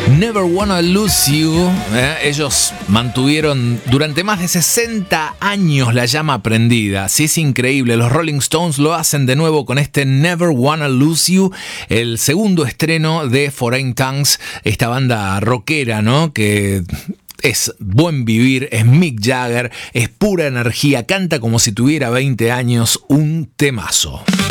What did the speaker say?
Never Wanna Lose You. Ellos mantuvieron durante más de 60 años la llama prendida. Sí, es increíble. Los Rolling Stones lo hacen de nuevo con este Never Wanna Lose You, el segundo estreno de Foreign Tongues, esta banda rockera, ¿no? Que es buen vivir, es Mick Jagger, es pura energía, canta como si tuviera 20 años, un temazo.